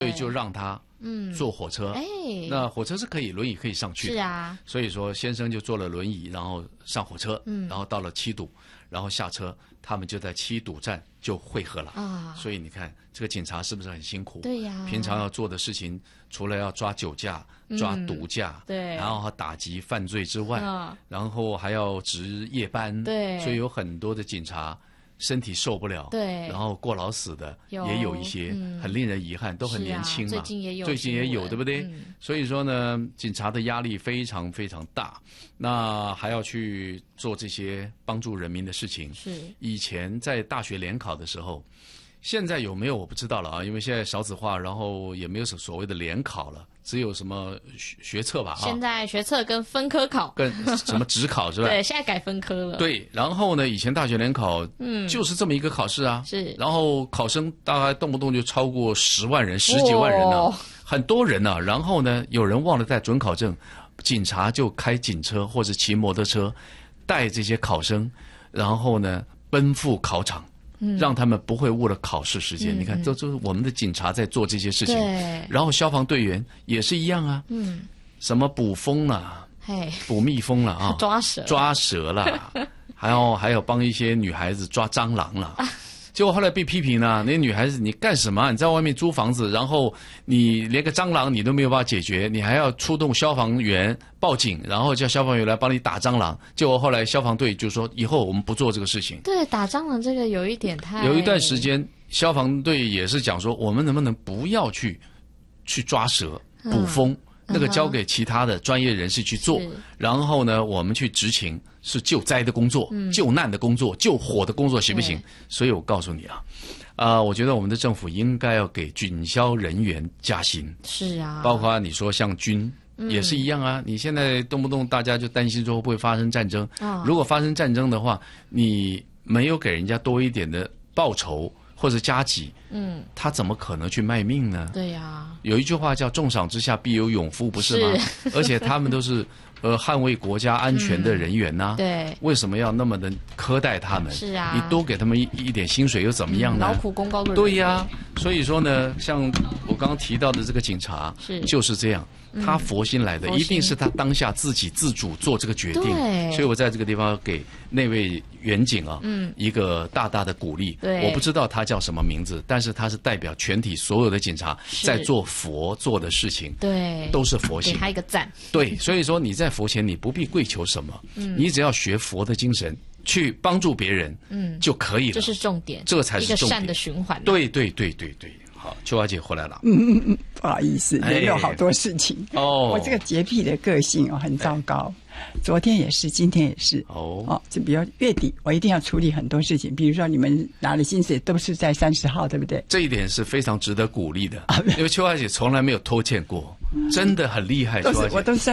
所以就让他坐火车。那火车是可以轮椅可以上去的。 是啊。 所以说先生就坐了轮椅，然后上火车，然后到了七堵，然后下车，他们就在七堵站就会合了啊。所以你看这个警察是不是很辛苦？ 对呀。 平常要做的事情，除了要抓酒驾、抓毒驾， 对， 然后打击犯罪之外，然后还要值夜班， 对， 所以有很多的警察身体受不了， 对， 然后过劳死的也有一些，很令人遗憾，都很年轻嘛。最近也有，对不对？所以说呢，警察的压力非常非常大，那还要去做这些帮助人民的事情。 是以前在大学联考的时候。现在有没有我不知道了啊，因为现在少子化，然后也没有所谓的联考了，只有什么学测吧。 现在学测跟分科考， 跟什么指考是吧？ 对，现在改分科了。 对，然后呢，以前大学联考，就是这么一个考试啊。 是。 然后考生大概动不动就超过10万人、10几万人呢，很多人呢。然后呢，有人忘了带准考证，警察就开警车或者骑摩托车，带这些考生，然后呢奔赴考场。让他们不会误了考试时间。你看，这就是我们的警察在做这些事情。然后消防队员也是一样啊。什么捕蜂啦，捕蜜蜂了啊，抓蛇啦，还有帮一些女孩子抓蟑螂啦。结果后来被批评了，那些女孩子你干什么？你在外面租房子，然后你连个蟑螂你都没有办法解决，你还要出动消防员报警，然后叫消防员来帮你打蟑螂。结果后来消防队就说以后我们不做这个事情。 对，打蟑螂这个有一点太…… 有一段时间消防队也是讲说，我们能不能不要去抓蛇、捕蜂，那个交给其他的专业人士去做，然后呢，我们去执勤是救灾的工作、救难的工作、救火的工作，行不行？所以我告诉你啊，我觉得我们的政府应该要给警消人员加薪。 是啊， 包括你说像军。也是一样啊！你现在动不动大家就担心说会不会发生战争？如果发生战争的话，你没有给人家多一点的报酬或者加给，他怎么可能去卖命呢？ 对呀， 有一句话叫"重赏之下必有勇夫"，不是吗？而且他们都是捍卫国家安全的人员呐。 对， 为什么要那么的苛待他们？ 是啊， 你多给他们一点薪水又怎么样呢？ 劳苦功高的人。 对呀，所以说呢，像我刚刚提到的这个警察，就是这样。他佛心来的，一定是他当下自己自主做这个决定。所以我在这个地方给那位员警啊，一个大大的鼓励。我不知道他叫什么名字，但是他是代表全体所有的警察在做佛做的事情， 对， 都是佛心， 给他一个赞。 对，所以说你在佛前你不必跪求什么，你只要学佛的精神。去帮助别人，就可以了。 这是重点， 这才是重点， 一个善的循环。 对。好，秋华姐回来了。 不好意思，也有好多事情。我这个洁癖的个性很糟糕。昨天也是，今天也是。就比如月底，我一定要处理很多事情。比如说，你们拿的薪水都是在30号，对不对？ 这一点是非常值得鼓励的，因为秋华姐从来没有拖欠过，真的很厉害。 我都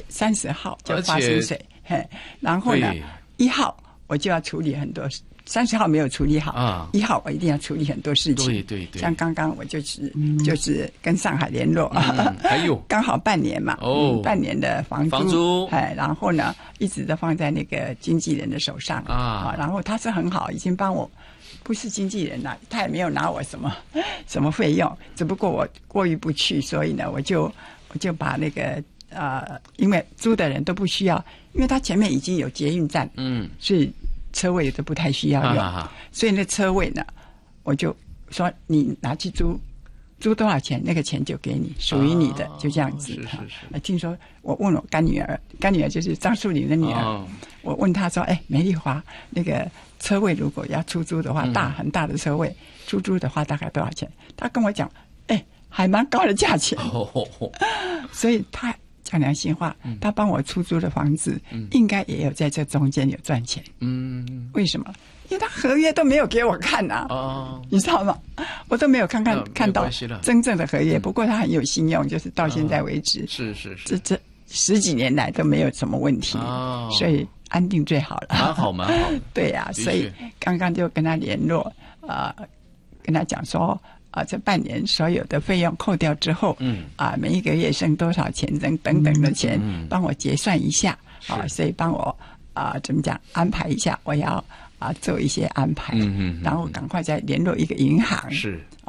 30号就发薪水，然后呢，1号我就要处理很多事。30号没有处理好，1号我一定要处理很多事情。 对， 像刚刚我就是跟上海联络， 还有刚好半年嘛，半年的房租，然后呢一直都放在那个经纪人的手上然后他是很好，已经帮我，不是经纪人他也没有拿我什么费用，只不过我过意不去，所以呢我就把那个因为租的人都不需要，因为他前面已经有捷运站，所以车位都不太需要用，所以那车位呢，我就说你拿去租多少钱，那个钱就给你，属于你的，就这样子。是。听说我问我干女儿就是张淑玲的女儿，我问她说：“美丽华，那个车位如果要出租的话，很大的车位，出租的话大概多少钱？”她跟我讲：“还蛮高的价钱。”所以她讲良心话，他帮我出租的房子，应该也有在这中间有赚钱。为什么？因为他合约都没有给我看你知道吗？我都没有看到真正的合约。不过他很有信用，就是到现在为止， 是， 这10几年来都没有什么问题，所以安定最好了。 蛮好。 对呀，所以刚刚就跟他联络，跟他讲说。这半年所有的费用扣掉之后，每一个月剩多少钱等等的钱，帮我结算一下所以帮我怎么讲安排一下，我要做一些安排，然后赶快再联络一个银行， 是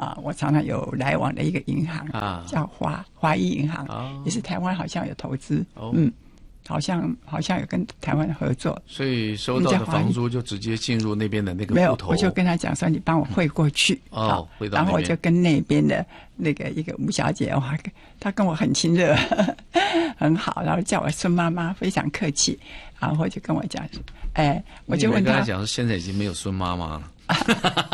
我常常有来往的一个银行叫华裔银行，也是台湾好像有投资，好像有跟台湾合作， 所以收到的房租就直接进入那边的那个户头。 没有，我就跟他讲说，你帮我汇过去， 汇到那边。 然后我就跟那边的那个一个吴小姐，哇，她跟我很亲热，很好，然后叫我孙妈妈，非常客气，然后就跟我讲，我就问她， 你跟她讲说现在已经没有孙妈妈了。